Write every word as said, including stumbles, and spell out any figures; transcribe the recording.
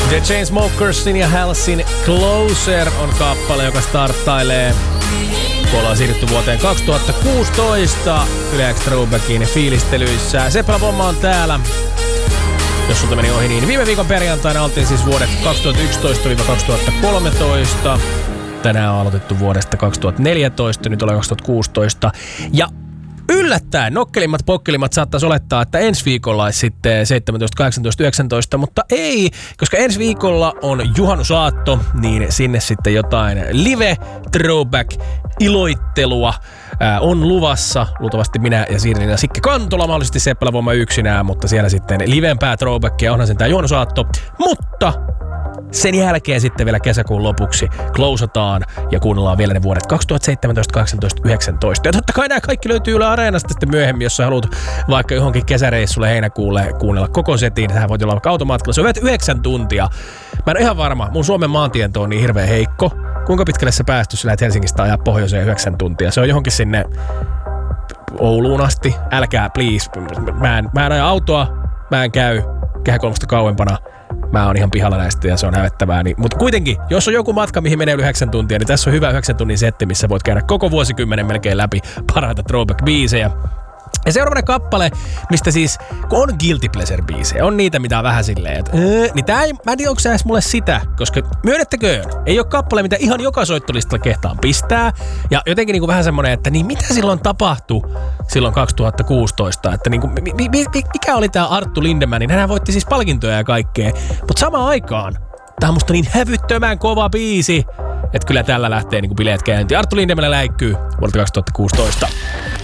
The Chainsmokersin ja Halsin Closer on kappale, joka starttailee. Kun ollaan siirrytty vuoteen kaksituhattakuusitoista Yle X Throwbackin fiilistelyissä. Seppälä Bomma on täällä. Jos sulta meni ohi, niin viime viikon perjantaina oltiin siis vuodet kaksituhattayksitoista kaksituhattakolmetoista. Tänään on aloitettu vuodesta kaksituhattaneljätoista, nyt ollaan kaksituhattakuusitoista. Ja yllättäen nokkelimmat pokkelimmat saattaisi olettaa, että ensi viikolla olisi sitten seitsemäntoista, kahdeksantoista, yhdeksäntoista, mutta ei, koska ensi viikolla on juhannusaatto, niin sinne sitten jotain live throwback iloittelua ää, on luvassa. Luultavasti minä ja Siiri ja Sikke Kantola, mahdollisesti Seppälä Bomma yksinään, mutta siellä sitten livempää throwbackia, onhan sen tää juhannusaatto, mutta sen jälkeen sitten vielä kesäkuun lopuksi closataan ja kuunnellaan vielä ne vuodet kaksituhattaseitsemäntoista, kahdeksantoista, yhdeksäntoista. Ja totta kai nämä kaikki löytyy Yle Areenasta sitten myöhemmin, jos sä haluat vaikka johonkin kesäreissulle heinäkuulle kuunnella koko setin. Tähän voit olla vaikka automatkalla. Se on yhdeksän tuntia. Mä en ole ihan varma. Mun Suomen maantiento on niin hirveän heikko. Kuinka pitkälle sä päästy, sä lähdet Helsingistä ajaa pohjoiseen yhdeksän tuntia? Se on johonkin sinne Ouluun asti. Älkää, please. Mä en, mä en aja autoa. Mä en käy Kehäkolmosta kauempana. Mä oon ihan pihalla näistä ja se on hävettävää. Niin, mutta kuitenkin, jos on joku matka, mihin menee yli yhdeksän tuntia, niin tässä on hyvä yhdeksän tunnin setti, missä voit käydä koko vuosikymmenen melkein läpi parhaita throwback-biisejä. Ja seuraavana kappale, mistä siis, kun on guilty pleasure-biisejä, on niitä, mitä on vähän silleen, että öö, niin tää ei, mä en tiedä, onko sä edes mulle sitä, koska myönnettäköön, ei ole kappale, mitä ihan joka soittolistalla kehtaan pistää, ja jotenkin niinku vähän semmonen, että niin mitä silloin tapahtui silloin kaksituhattakuusitoista, että niinku, mi, mi, mi, mikä oli tää Arttu Lindemann, niin hän voitti siis palkintoja ja kaikkea, mutta samaan aikaan, tää on musta niin hävyttömän kova biisi, että kyllä tällä lähtee niinku bileet käyntiin. Arttu Lindemann läikkyy vuodelta kaksituhattakuusitoista.